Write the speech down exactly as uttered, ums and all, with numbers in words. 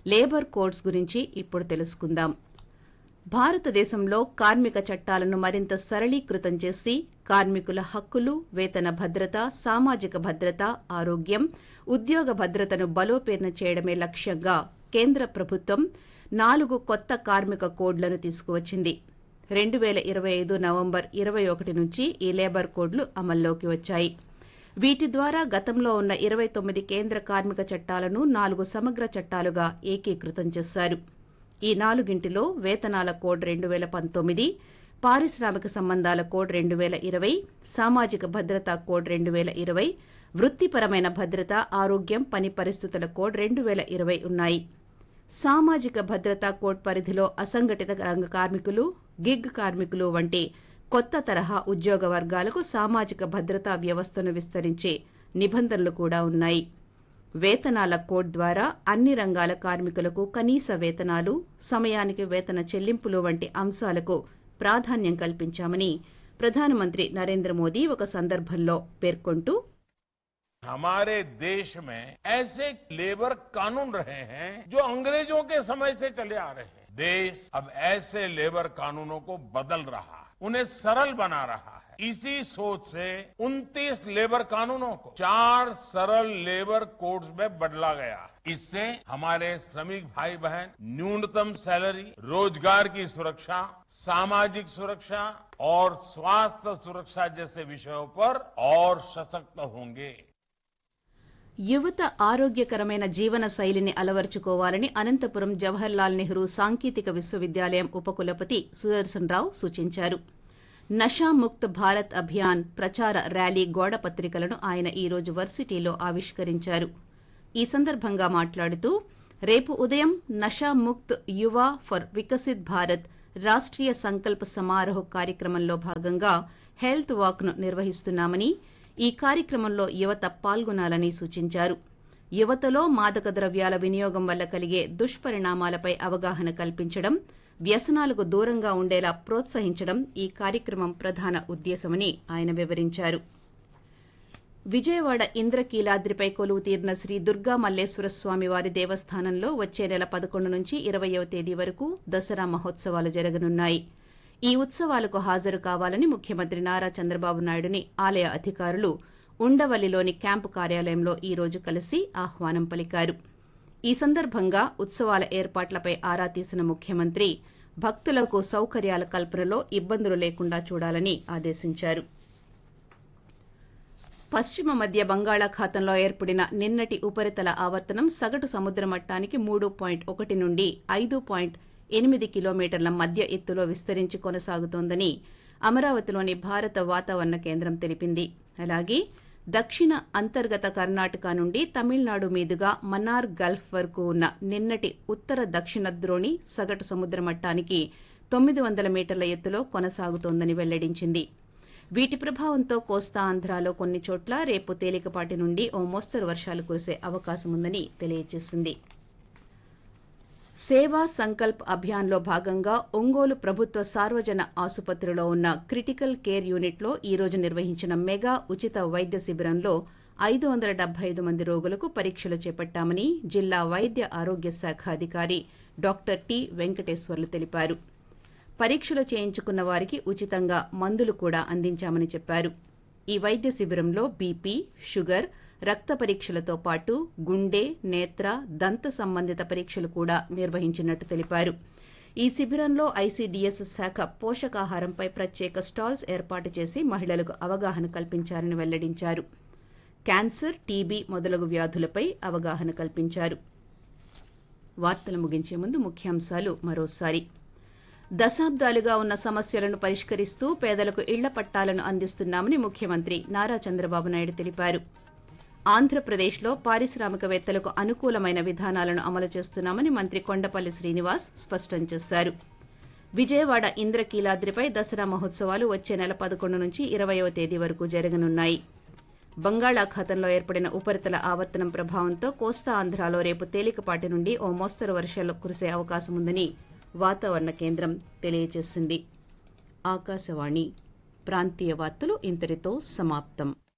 Labour codes గురించి ఇప్పుడు తెలుసుకుందాం. భారతదేశంలో కార్మిక చట్టాలను మరింత సరళీకృతం చేసి కార్మికుల హక్కులు, వేతన భద్రత, సామాజిక భద్రత, ఆరోగ్యం, ఉద్యోగ భద్రతను బలోపేతం చేయడమే లక్ష్యంగా కేంద్ర ప్రభుత్వం నాలుగు కొత్త కార్మిక కోడ్లను తీసుకువచ్చింది. రెండు పేల ఇరవై ఐదు నవంబర్ ఇరవై ఒకటి నుంచి ఈ లేబర్ కోడ్లు అమల్లోకి వచ్చాయి. వీటి ద్వారా గతంలో ఉన్న ఇరవై తొమ్మిది కేంద్ర కార్మిక చట్టాలను నాలుగు సమగ్ర చట్టాలుగా ఏకీకృతం చేశారు. ఈ నాలుగింటిలో వేతనాల కోడ్ రెండు పేల పంతొమ్మిది, పారిశ్రామిక సంబంధాల కోడ్ రెండు పేల ఇరవై, సామాజిక భద్రతా కోడ్ రెండు పేల ఇరవై, వృత్తిపరమైన భద్రత, ఆరోగ్యం, పని పరిస్థితుల కోడ్ రెండు పేల ఇరవై ఉన్నాయి. సామాజిక భద్రతా కోడ్ పరిధిలో అసంఘటిత రంగ కార్మికులు, గిగ్ కార్మికులు వంటి కొత్త తరహా ఉద్యోగ వర్గాలకు సామాజిక భద్రతా వ్యవస్థను విస్తరించే నిబంధనలు కూడా ఉన్నాయి. వేతనాల కోడ్ ద్వారా అన్ని రంగాల కార్మికులకు కనీస వేతనాలు, సమయానికి వేతన చెల్లింపులు వంటి అంశాలకు ప్రాధాన్యం కల్పించామని ప్రధానమంత్రి నరేంద్ర మోదీ ఒక సందర్భంలో పేర్కొంటూ, हमारे देश में ऐसे लेबर कानून रहे हैं जो अंग्रेजों के समय से चले आ रहे हैं. देश अब ऐसे लेबर कानूनों को बदल रहा है, उन्हें सरल बना रहा है. इसी सोच से उनतीस लेबर कानूनों को चार सरल लेबर कोड्स में बदला गया. इससे हमारे श्रमिक भाई बहन न्यूनतम सैलरी, रोजगार की सुरक्षा, सामाजिक सुरक्षा और स्वास्थ्य सुरक्षा जैसे विषयों पर और सशक्त होंगे. యువత ఆరోగ్యకరమైన జీవన శైలిని అలవర్చుకోవాలని అనంతపురం జవహర్లాల్ నెహ్రూ సాంకేతిక విశ్వవిద్యాలయం ఉపకులపతి సుదర్శన్ రావు సూచించారు. నషాముక్త్ భారత్ అభియాన్ ప్రచార ర్యాలీ గోడ పత్రికలను ఆయన ఈ రోజు వర్సిటీలో ఆవిష్కరించారు. ఈ సందర్భంగా మాట్లాడుతూ, రేపు ఉదయం నషాముక్త్ యువ ఫర్ వికసిత్ భారత్ రాష్ట్రీయ సంకల్ప సమారోహ్ కార్యక్రమంలో భాగంగా హెల్త్ వాక్ ను నిర్వహిస్తున్నామని, ఈ కార్యక్రమంలో యువత పాల్గొనాలని సూచించారు. యువతలో మాదక ద్రవ్యాల వినియోగం వల్ల కలిగే దుష్పరిణామాలపై అవగాహన కల్పించడం, వ్యసనాలకు దూరంగా ఉండేలా ప్రోత్సహించడం ఈ కార్యక్రమం ప్రధాన ఉద్దేశమని ఆయన వివరించారు. విజయవాడ ఇంద్రకీలాద్రిపై కొలువు తీరిన శ్రీ దుర్గా మల్లేశ్వర స్వామి వారి దేవస్థానంలో వచ్చే నెల పదకొండు నుంచి ఇరవయవ తేదీ వరకు దసరా మహోత్సవాలు జరగనున్నాయి. ఈ ఉత్సవాలకు హాజరు కావాలని ముఖ్యమంత్రి నారా చంద్రబాబు నాయుడుని ఆలయ అధికారులు ఉండవల్లిలోని క్యాంపు కార్యాలయంలో ఈ రోజు కలిసి ఆహ్వానం పలికారు. ఈ సందర్భంగా ఉత్సవాల ఏర్పాట్లపై ఆరా తీసిన ముఖ్యమంత్రి భక్తులకు సౌకర్యాల కల్పనలో ఇబ్బందులు లేకుండా చూడాలని ఆదేశించారు. పశ్చిమ మధ్య బంగాళాఖాతంలో ఏర్పడిన నిన్నటి ఉపరితల ఆవర్తనం సగటు సముద్ర మట్టానికి మూడు పాయింట్ ఒకటి నుండి ఐదు పాయింట్ ఎనిమిది కిలోమీటర్ల మధ్య ఎత్తులో విస్తరించి కొనసాగుతోందని అమరావతిలోని భారత వాతావరణ కేంద్రం తెలిపింది. అలాగే దక్షిణ అంతర్గత కర్ణాటక నుండి తమిళనాడు మీదుగా మన్నార్ గల్ఫ్ వరకు ఉన్న నిన్నటి ఉత్తర దక్షిణ ద్రోణి సగటు సముద్ర మట్టానికి తొమ్మిది వందల మీటర్ల ఎత్తులో కొనసాగుతోందని వెల్లడించింది. వీటి ప్రభావంతో కోస్తా ఆంధ్రాలో కొన్ని చోట్ల రేపు తేలికపాటి నుండి ఓ మోస్తరు వర్షాలు కురిసే అవకాశముందని తెలియజేసింది. సేవా సంకల్ప్ అభియాన్లో భాగంగా ఒంగోలు ప్రభుత్వ సార్వజన ఆసుపత్రిలో ఉన్న క్రిటికల్ కేర్ యూనిట్లో ఈ రోజు నిర్వహించిన మెగా ఉచిత వైద్య శిబిరంలో ఐదు వందల డెబ్బై ఐదు మంది రోగులకు పరీక్షలు చేపట్టామని జిల్లా వైద్య ఆరోగ్య శాఖ అధికారి డాక్టర్ టి వెంకటేశ్వర్లు తెలిపారు. పరీక్షలు చేయించుకున్న వారికి ఉచితంగా మందులు కూడా అందించామని చెప్పారు. ఈ వైద్య శిబిరంలో బీపీ, షుగర్, రక్త పరీక్షలతో పాటు గుండె, నేత్ర, దంత సంబంధిత పరీక్షలు కూడా నిర్వహించినట్టు తెలిపారు. ఈ శిబిరంలో ఐసీడీఎస్ శాఖ పోషకాహారంపై ప్రత్యేక స్టాల్స్ ఏర్పాటు చేసి మహిళలకు అవగాహన కల్పించారని వెల్లడించారు. క్యాన్సర్, టీబీ మొదలగు వ్యాధులపై అవగాహన కల్పించారు. వార్తలు ముగించే ముందు ముఖ్యాంశాలు మరోసారి. దశాబ్దాలుగా ఉన్న సమస్యలను పరిష్కరిస్తూ పేదలకు ఇళ్ల పట్టాలను అందిస్తున్నామని ముఖ్యమంత్రి నారా చంద్రబాబు నాయుడు తెలిపారు. ఆంధ్రప్రదేశ్లో పారిశ్రామికవేత్తలకు అనుకూలమైన విధానాలను అమలు చేస్తున్నామని మంత్రి కొండపల్లి శ్రీనివాస్ స్పష్టం చేశారు. విజయవాడ ఇంద్రకీలాద్రిపై దసరా మహోత్సవాలు వచ్చే నెల పదకొండు నుంచి ఇరవయవ తేదీ వరకు జరగనున్నాయి. బంగాళాఖాతంలో ఏర్పడిన ఉపరితల ఆవర్తనం ప్రభావంతో కోస్తా ఆంధ్రాలో రేపు తేలికపాటి నుండి ఓ మోస్తరు వర్షాలు కురిసే అవకాశముందని వాతావరణ కేంద్రం తెలియజేసింది. ఆకాశవాణి ప్రాంతీయ వార్తలు ఇంతటితో సమాప్తం.